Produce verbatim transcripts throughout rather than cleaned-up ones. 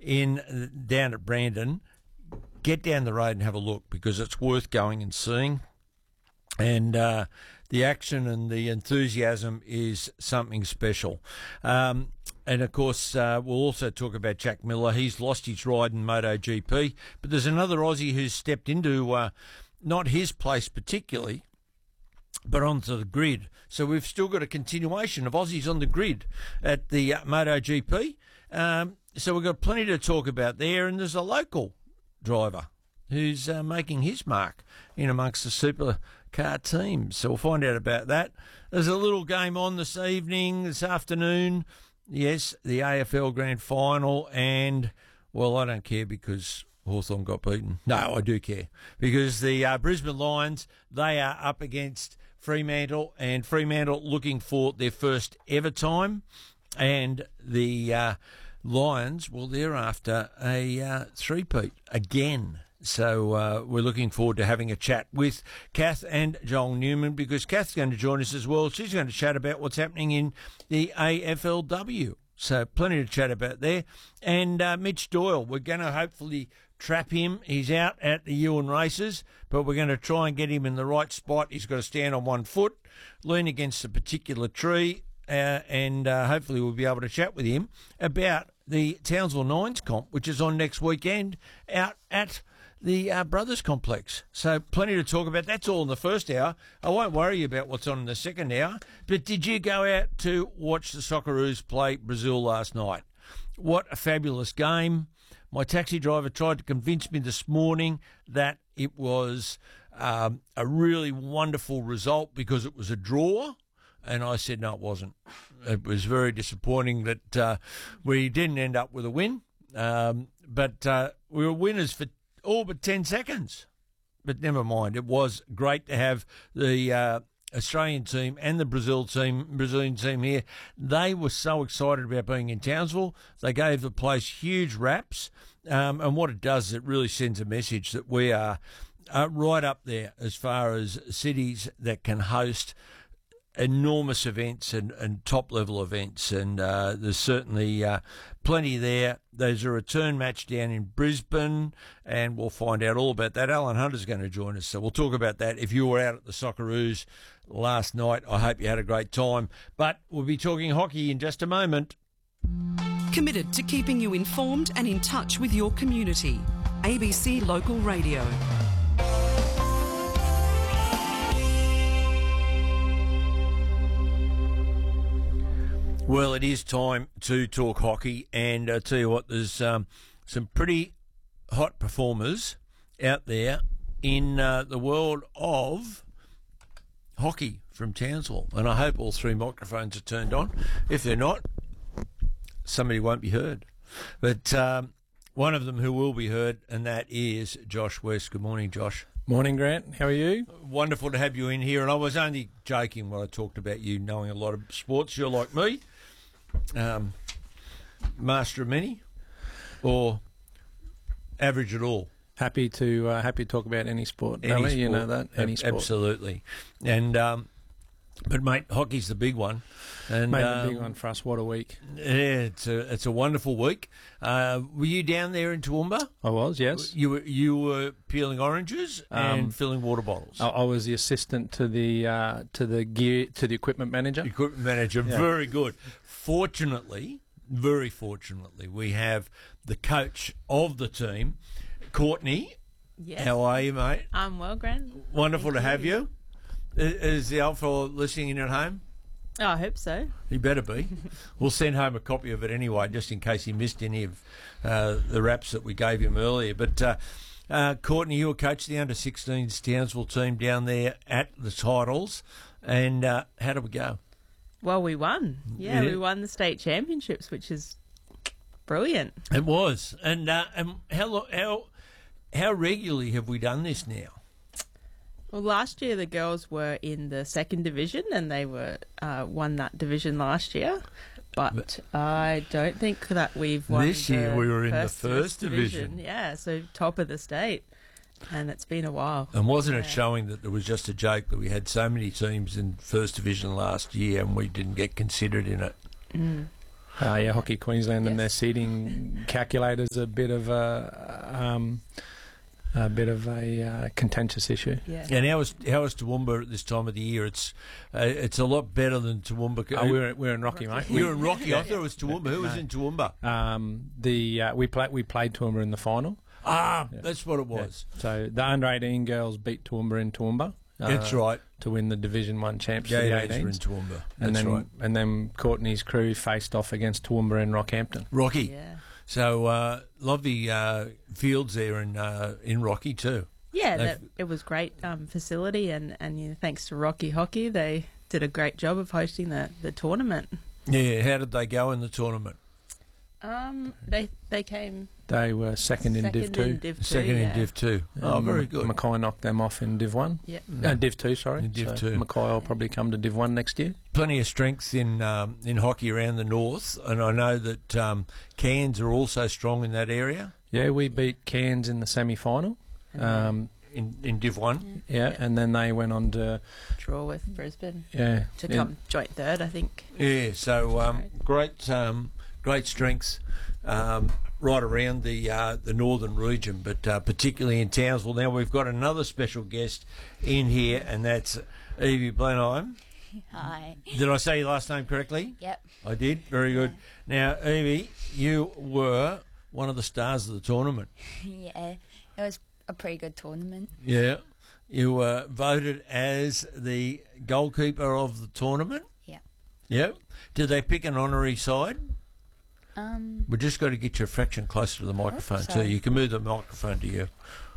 in down at Brandon, get down the road and have a look because it's worth going and seeing. And uh, the action and the enthusiasm is something special. Um, and, of course, uh, we'll also talk about Jack Miller. He's lost his ride in MotoGP. But there's another Aussie who's stepped into uh, not his place particularly, but onto the grid. So we've still got a continuation of Aussies on the grid at the uh, MotoGP. Um, so we've got plenty to talk about there. And there's a local driver who's uh, making his mark in amongst the supercar teams. So we'll find out about that. There's a little game on this evening, this afternoon. Yes, the A F L Grand Final. And, well, I don't care because Hawthorn got beaten. No, I do care. Because the uh, Brisbane Lions, they are up against Fremantle. And Fremantle looking for their first ever time. And the uh, Lions, well, they're after a uh, three-peat again. So uh, we're looking forward to having a chat with Kath and Joel Newman because Kath's going to join us as well. She's going to chat about what's happening in the A F L W. So plenty to chat about there. And uh, Mitch Doyle, we're going to hopefully trap him. He's out at the Ewan races, but we're going to try and get him in the right spot. He's got to stand on one foot, lean against a particular tree, uh, and uh, hopefully we'll be able to chat with him about the Townsville Nines comp, which is on next weekend out at the uh, Brothers Complex. So plenty to talk about. That's all in the first hour. I won't worry you about what's on in the second hour. But did you go out to watch the Socceroos play Brazil last night? What a fabulous game. My taxi driver tried to convince me this morning that it was um, a really wonderful result because it was a draw. And I said, no, it wasn't. It was very disappointing that uh, we didn't end up with a win. Um, but uh, we were winners for all but ten seconds. But never mind. It was great to have the uh, Australian team and the Brazil team, Brazilian team here. They were so excited about being in Townsville. They gave the place huge raps. Um, and what it does is it really sends a message that we are uh, right up there as far as cities that can host enormous events and, and top-level events, and uh, there's certainly uh, plenty there. There's a return match down in Brisbane, and we'll find out all about that. Alan Hunter's going to join us, so we'll talk about that. If you were out at the Socceroos last night, I hope you had a great time. But we'll be talking hockey in just a moment. Committed to keeping you informed and in touch with your community. A B C Local Radio. Well, it is time to talk hockey, and I tell you what, there's um, some pretty hot performers out there in uh, the world of hockey from Townsville, and I hope all three microphones are turned on. If they're not, somebody won't be heard. But um, one of them who will be heard, and that is Josh West. Good morning, Josh. Morning, Grant. How are you? Wonderful to have you in here, and I was only joking when I talked about you knowing a lot of sports. You're like me. Um, master of many, or average at all? Happy to uh, happy to talk about any sport. Any Ali, sport. You know that any A- sport. Absolutely. And um, but mate, hockey's the big one. And Made um, a big one for us. What a week! Yeah, it's a it's a wonderful week. Uh, were you down there in Toowoomba? I was, yes. You were you were peeling oranges and Um, filling water bottles. I, I was the assistant to the uh, to the gear to the equipment manager. Equipment manager, Yeah. very good. Fortunately, very fortunately, we have the coach of the team, Courtney. Yes. How are you, mate? I'm well, Gran. Wonderful Thank to have you. I- Is the old fellow listening in at home? Oh, I hope so. He better be. We'll send home a copy of it anyway, just in case he missed any of uh, the raps that we gave him earlier. But uh, uh, Courtney, you were coach the under sixteens Townsville team down there at the titles, and uh, how did we go? Well, we won. Yeah, Yeah. we won the state championships, which is brilliant. It was, and uh, and how lo- how how regularly have we done this now? Well, last year the girls were in the second division, and they were uh, won that division last year. But I don't think that we've won. This year the we were in the first, first division. Yeah, so top of the state, and it's been a while. And wasn't it Yeah. showing that there was just a joke that we had so many teams in first division last year and we didn't get considered in it? Mm. Uh, yeah, Hockey Queensland and Yes. their seeding calculators a bit of a um, a bit of a uh, contentious issue. Yeah. And how is how is Toowoomba at this time of the year? It's uh, it's a lot better than Toowoomba. Oh, we're we're in Rocky, mate. You're in Rocky. I thought it was Toowoomba. Who was No. in Toowoomba? Um, the uh, we played we played Toowoomba in the final. Ah, that's what it was. Yeah. So the under eighteen girls beat Toowoomba in Toowoomba. Uh, That's right. To win the Division One championship. Yeah, for the were in eighteens. Toowoomba. And That's then right. and then Courtney's crew faced off against Toowoomba in Rockhampton. Rocky. Yeah. So uh, lovely uh, fields there in uh, in Rocky too. Yeah, They've- that, it was great um, facility, and, and you know, thanks to Rocky Hockey, they did a great job of hosting the, the tournament. Yeah. How did they go in the tournament? Um, they they came They were second in Div second Two. in Div two, Second yeah. in Div two. Oh, Um, very good. Mackay knocked them off in Div One. Yeah. Uh, Div Two, sorry. In Div So two. Mackay will probably come to Div One next year. Plenty of strength in um, in hockey around the north, and I know that um, Cairns are also strong in that area. Yeah, we beat Cairns in the semi-final. Um, In, in Div one. yeah, Yeah. and then they went on to Draw with Brisbane yeah to yeah, come joint third, I think. Yeah, so um, great, um, great strengths um, right around the uh, the northern region, but uh, particularly in Townsville. Now we've got another special guest in here, and that's Evie Blenheim. Hi. Did I say your last name correctly? Yep. I did. Very good. Now, Evie, you were one of the stars of the tournament. Yeah, it was a pretty good tournament. Yeah. You were voted as the goalkeeper of the tournament. Yeah. Yep. Did they pick an honorary side? Um, We just got to get you a fraction closer to the microphone too. sorry. You can move the microphone to you.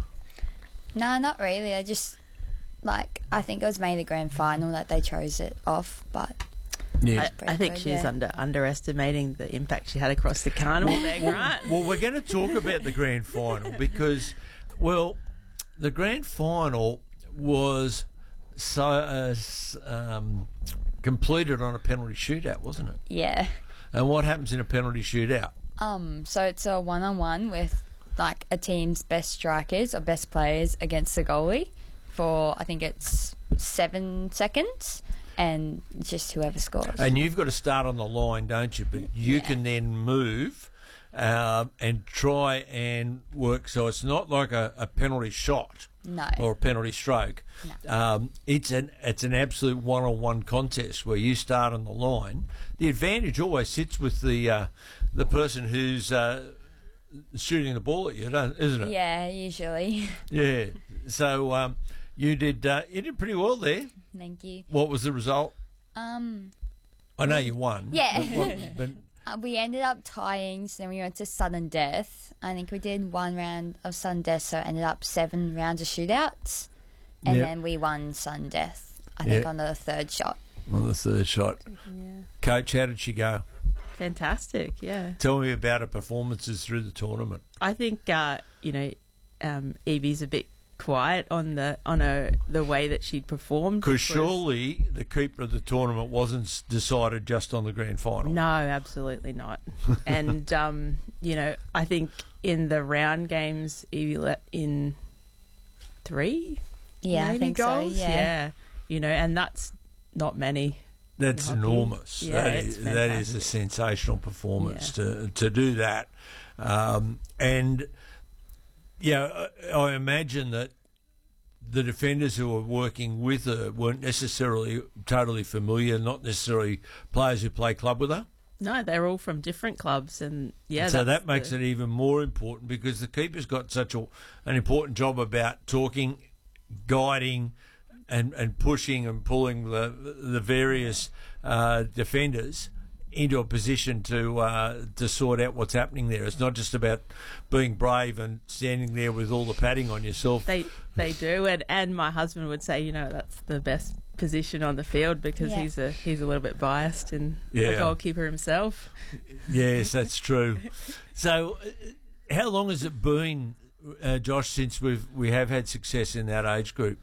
no, not really. I just like I think it was mainly grand final that they chose it off, but Yeah. I, I think good, she's yeah. under underestimating the impact she had across the carnival there, right? Well, we're going to talk about the grand final because, well, the grand final was so uh, s- um, completed on a penalty shootout, wasn't it? yeah. And what happens in a penalty shootout? Um, so it's a one-on-one with like a team's best strikers or best players against the goalie for I think it's seven seconds, and just whoever scores. And you've got to start on the line, don't you? But you Yeah. can then move um, and try and work. So it's not like a, a penalty shot no. or a penalty stroke. Um, it's an it's an absolute one-on-one contest where you start on the line. The advantage always sits with the uh, the person who's uh, shooting the ball at you, don't, isn't it? Yeah, usually. Yeah. So um, you did uh, you did pretty well there. Thank you. What was the result? Um, I know you won. Yeah. But, what- but Uh, we ended up tying, so then we went to sudden death. I think we did one round of sudden death, so it ended up seven rounds of shootouts. And Yep. then we won sudden death, I think, Yeah. on the third shot. on the third shot, Yeah. Coach, how did she go? Fantastic, yeah. Tell me about her performances through the tournament. I think uh, you know, um, Evie's a bit quiet on the on her the way that she'd performed. Because surely the keeper of the tournament wasn't s- decided just on the grand final. No, absolutely not. And um, you know, I think in the round games, Evie let in three. Yeah, I maybe think goals. so. Yeah. you know, and that's not many. That's Hockey. enormous. Yeah, that, it's is, that is a fantastic. sensational performance to to do that. Um, and, yeah, I, I imagine that the defenders who were working with her weren't necessarily totally familiar, not necessarily players who play club with her. No, they're all from different clubs, and yeah, so that's that makes the- it even more important because the keeper's got such a, an important job about talking, guiding, and, and pushing and pulling the the various uh, defenders into a position to uh, to sort out what's happening there. It's not just about being brave and standing there with all the padding on yourself. They they do, and and my husband would say, you know, that's the best position on the field because Yeah. he's a he's a little bit biased and Yeah. a goalkeeper himself. Yes, that's true. So, uh, how long has it been, uh, Josh, since we've we have had success in that age group?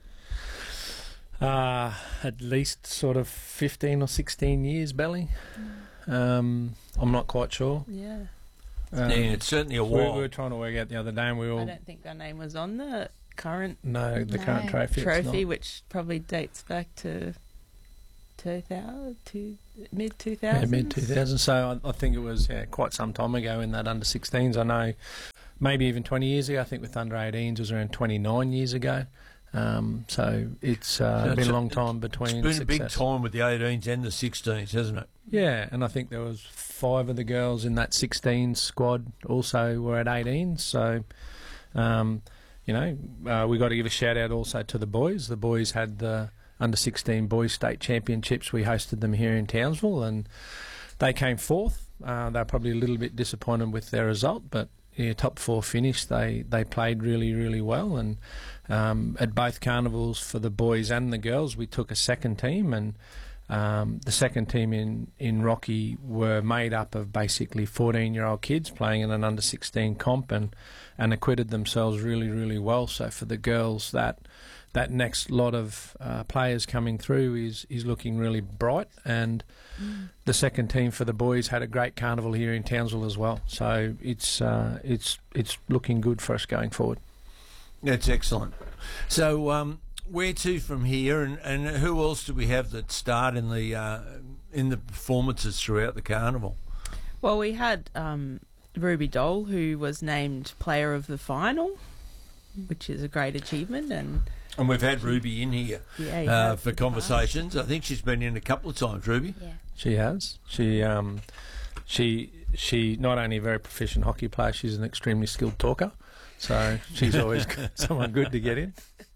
Uh, at least sort of fifteen or sixteen years, Belly. Um, I'm not quite sure. Yeah, Um, yeah, it's certainly a we, we while. were trying to work out the other day, and we I all don't think our name was on the current no the No. current trophy. it's trophy, not. which probably dates back to two thousand, to mid two Yeah, thousands. mid two thousands. So I, I think it was yeah, quite some time ago in that under sixteens. I know maybe even twenty years ago. I think with under eighteens it was around twenty-nine years ago. Um, so it's uh, So been it's a a- long time between It's been a big success. time with the eighteens and the sixteens, hasn't it? Yeah, and I think there was five of the girls in that sixteen squad also were at eighteen. So, um, you know, uh, we got to give a shout out also to the boys. The boys had the under sixteen boys state championships. We hosted them here in Townsville, and they came fourth. Uh, they're probably a little bit disappointed with their result, but yeah, top four finish. They they played really really well, and um, at both carnivals for the boys and the girls, we took a second team, and um, the second team in in Rocky were made up of basically fourteen year old kids playing in an under sixteen comp, and and acquitted themselves really really well. So for the girls, that that next lot of uh, players coming through is is looking really bright, and mm. the second team for the boys had a great carnival here in Townsville as well. So it's uh, it's it's looking good for us going forward. That's excellent. So um, where to from here, and, and who else do we have that start in the uh, in the performances throughout the carnival? Well, we had um, Ruby Dole, who was named Player of the Final, which is a great achievement, and And we've had Ruby in here yeah, you uh, have for conversations. I think she's been in a couple of times, Ruby. Yeah. She has. She um, she she not only a very proficient hockey player, she's an extremely skilled talker. So she's always someone good to get in.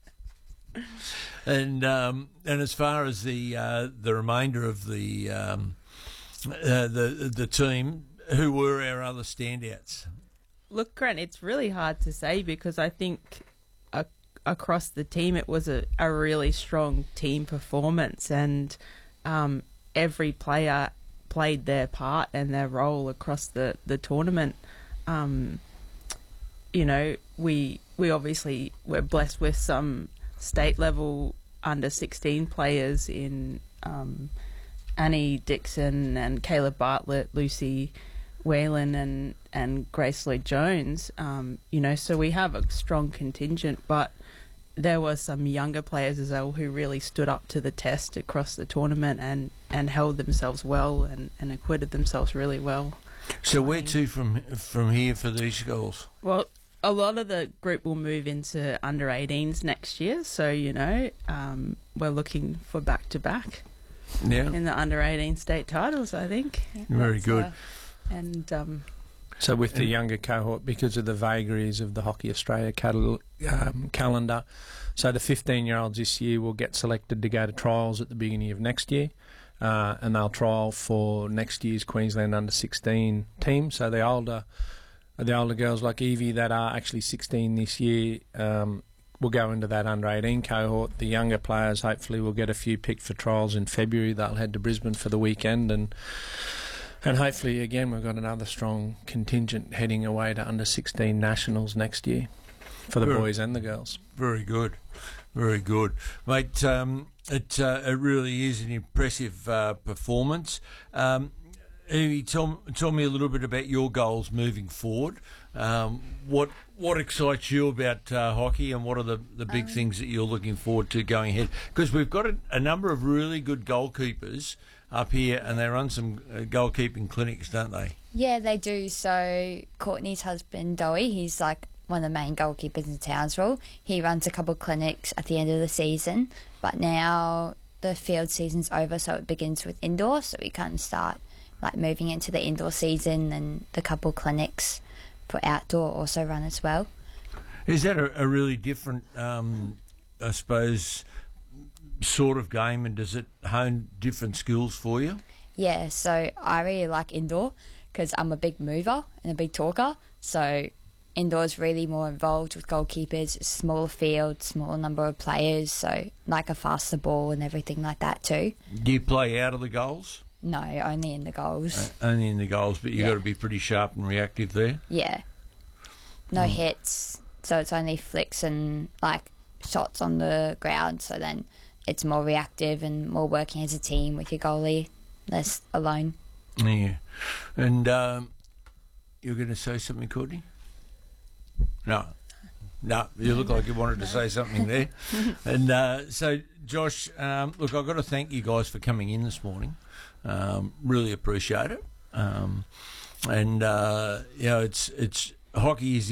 And um, and as far as the uh, the remainder of the um, uh, the the team, who were our other standouts? Look, Grant, it's really hard to say because I think a- across the team it was a, a really strong team performance, and um, every player played their part and their role across the, the tournament. Um, you know, we we obviously were blessed with some state level under sixteen players in um, Annie Dixon and Kayla Bartlett, Lucy Whalen and, and Grace Lloyd Jones. Um, you know, so we have a strong contingent, but there were some younger players as well who really stood up to the test across the tournament and, and held themselves well and, and acquitted themselves really well. So where to from from here for these girls? Well, a lot of the group will move into under eighteens next year, so, you know, um, we're looking for back-to-back Yeah, in the under eighteen state titles, I think. very good. And um, So with the younger cohort, because of the vagaries of the Hockey Australia cal- um, calendar, so the fifteen-year-olds this year will get selected to go to trials at the beginning of next year, uh, and they'll trial for next year's Queensland under sixteen team. So the older, the older girls like Evie that are actually sixteen this year um, will go into that under eighteen cohort. The younger players hopefully will get a few picked for trials in February. They'll head to Brisbane for the weekend, and And hopefully, again, we've got another strong contingent heading away to under sixteen nationals next year for the Very- boys and the girls. Very good, very good, mate. Um, it uh, it really is an impressive uh, performance. Um, Evie, tell tell me a little bit about your goals moving forward. Um, what what excites you about uh, hockey, and what are the, the big Um, things that you're looking forward to going ahead? Because we've got a, a number of really good goalkeepers up here, and they run some uh, goalkeeping clinics, don't they? Yeah, they do. So Courtney's husband, Dowie, he's like one of the main goalkeepers in Townsville. He runs a couple of clinics at the end of the season, but now the field season's over, so it begins with indoor, so we can start like moving into the indoor season, and the couple clinics for outdoor also run as well. Is that a, a really different, um, I suppose, sort of game, and does it hone different skills for you? Yeah, so I really like indoor because I'm a big mover and a big talker. So indoors really more involved with goalkeepers, smaller field, smaller number of players, so like a faster ball and everything like that too. Do you play out of the goals? No, only in the goals. Uh, only in the goals, but you've Yeah. got to be pretty sharp and reactive there. Yeah. No hits, so it's only flicks and like shots on the ground, so then it's more reactive and more working as a team with your goalie, less alone. Yeah. And um, you're going to say something, Courtney? No. No, you look like you wanted to say something there. And uh, so, Josh, um, look, I've got to thank you guys for coming in this morning. Um, really appreciate it. Um, and, uh, you know, it's, it's hockey is